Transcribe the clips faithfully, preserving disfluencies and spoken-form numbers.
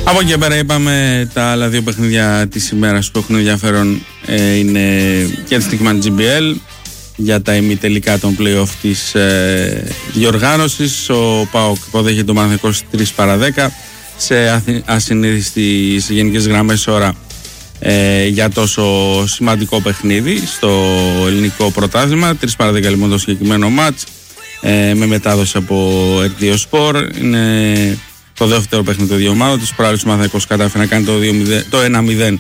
Από εκεί πέρα είπαμε τα άλλα δύο παιχνίδια της ημέρας που έχουν ενδιαφέρον ε, είναι και τη στιγμή τζι μπι ελ για τα ημιτελικά των play-off της ε, διοργάνωσης. Ο ΠΑΟΚ υποδέχεται το Παναθηναϊκό στις τρεις παρά δέκα σε ασυνήθιστη σε γενικές γραμμές ώρα ε, για τόσο σημαντικό παιχνίδι στο ελληνικό πρωτάθλημα. τρεις παρά δέκα λοιπόν το συγκεκριμένο μάτς ε, με μετάδοση από ερ δύο Sport. Είναι το δεύτερο παιχνίδι των δύο ομάδων. Της προάλλης ο Παναθηναϊκός κατάφερε να κάνει το, δύο μηδέν, το ένα μηδέν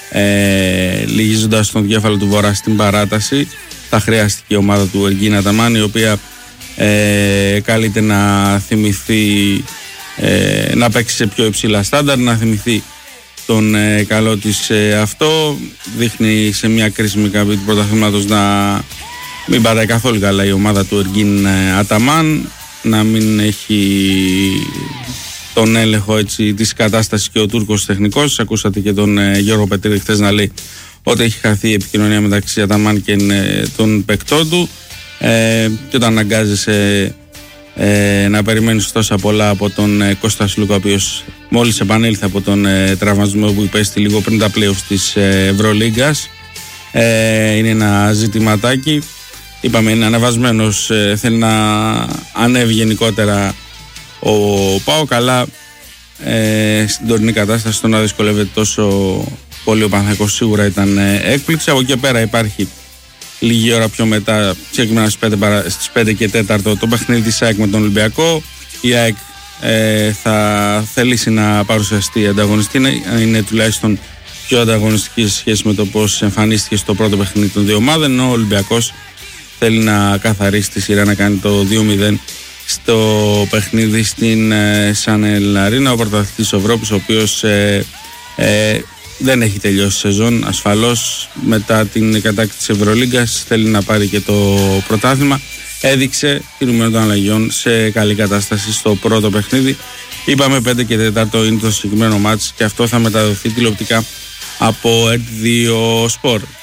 ε, λυγίζοντας τον διέφαλο του Βορρά στην παράταση. Θα χρειάστηκε η ομάδα του Εργίνα Αταμάν, η οποία ε, καλείται να θυμηθεί ε, να παίξει σε πιο υψηλά στάνταρ, να θυμηθεί τον ε, καλό της ε, αυτό. Δείχνει σε μια κρίσιμη καμπή του πρωταθλήματος να μην πατάει καθόλου καλά η ομάδα του Εργίνα Αταμάν, να μην έχει τον έλεγχο έτσι, της κατάστασης και ο Τούρκος τεχνικός. Ακούσατε και τον ε, Γιώργο Πετρίδη χθες να λέει ότι έχει χαθεί η επικοινωνία μεταξύ Αταμάν και ε, των παικτών του ε, και όταν αναγκάζεσαι ε, να περιμένεις τόσα πολλά από τον ε, Κώστα Σλούκα, ο οποίος μόλις επανήλθε από τον ε, τραυματισμό που υπέστη λίγο πριν τα πλέον της ε, Ευρωλίγκας, ε, είναι ένα ζητηματάκι. Είπαμε είναι ανεβασμένος, ε, θέλει να ανέβει γενικότερα ο ΠΑΟ, καλά ε, στην τωρινή κατάσταση το να δυσκολεύεται τόσο πολύ ο Παναθηναϊκός σίγουρα ήταν ε, έκπληξη. Από εκεί πέρα υπάρχει λίγη ώρα πιο μετά, συγκεκριμένα στις πέντε και τέσσερα το παιχνίδι της ΑΕΚ με τον Ολυμπιακό. Η ΑΕΚ ε, θα θελήσει να παρουσιαστεί ανταγωνιστική, είναι, είναι τουλάχιστον πιο ανταγωνιστική σε σχέση με το πώς εμφανίστηκε στο πρώτο παιχνίδι των δύο ομάδων, ενώ ο Ολυμπιακός θέλει να καθαρίσει τη σειρά, να κάνει το δύο μηδέn στο παιχνίδι στην ε, Σανέλ Αρίνα. Ο πρωταθλητής Ευρώπης, ο οποίος ε, ε, δεν έχει τελειώσει η σεζόν, ασφαλώς μετά την κατάκτηση της Ευρωλίγκας θέλει να πάρει και το πρωτάθλημα. Έδειξε κινούμενο των αλλαγιών σε καλή κατάσταση στο πρώτο παιχνίδι. Είπαμε πέντε και τέσσερα είναι το συγκεκριμένο μάτς και αυτό θα μεταδοθεί τηλεοπτικά από ερ δύο Sport.